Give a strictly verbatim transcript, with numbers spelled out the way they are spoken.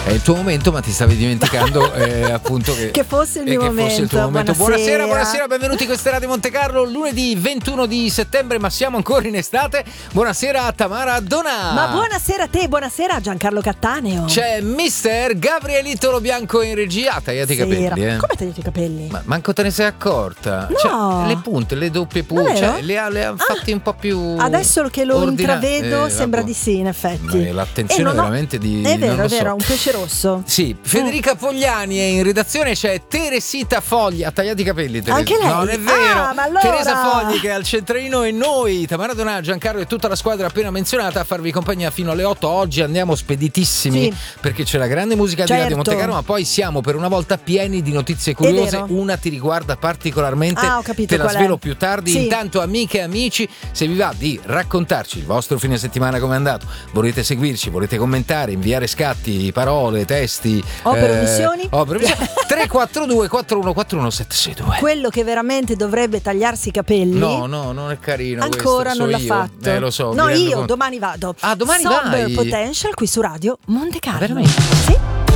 è il tuo momento, ma ti stavi dimenticando eh, appunto che, che fosse il eh, mio che momento. Fosse il tuo momento. Buonasera. buonasera, buonasera, benvenuti, questa è Radio Monte Carlo, lunedì ventuno di settembre, ma siamo ancora in estate. Buonasera a Tamara Donà. Ma buonasera a te, buonasera a Giancarlo Cattaneo. C'è mister Gabrielito Lo Bianco in regia. Tagliati i capelli, eh. Come tagliati i capelli? Ma manco te ne sei accorta? No. Cioè, le punte, le doppie punte, cioè, le ha, le ha ah, fatti un po' più. Adesso che lo ordina- intravedo eh, sembra vabbè. di sì, in effetti. Ma l'attenzione non ho- veramente di. È vero, non lo è vero, so. un pesce rosso. Sì, Federica Pogliani è in redazione, c'è Teresita Fogli. Ha tagliato i capelli, Teresa. Anche lei? Non è vero. Ah, ma allora- Teresa Fogli che è al centralino e noi, Tamara Donà, Giancarlo e tutta la squadra appena menzionata a farvi compagnia fino alle otto. Oggi andiamo speditissimi Sì. perché c'è la grande musica Certo. di Radio Monte Carlo, ma poi siamo per una volta pieni di notizie curiose. vero. Una ti riguarda particolarmente. Ah, ho capito Te la qual è. svelo più tardi. Sì. Intanto, amiche e amici, se vi va di raccontarci il vostro fine settimana come è andato, volete seguirci, volete commentare, inviare scatti, parole, testi, Opere, omissioni? opere, omissioni, tre quattro due quattro uno quattro uno sette sei due. Quello che veramente dovrebbe tagliarsi i capelli. No, no, non è carino. Ancora questo, non so l'ha io. fatto. Eh, lo so. No, mi rendo io conto. domani vado. Ah, domani Sober vai? Potential qui su Radio Monte Carlo. Veramente? Sì.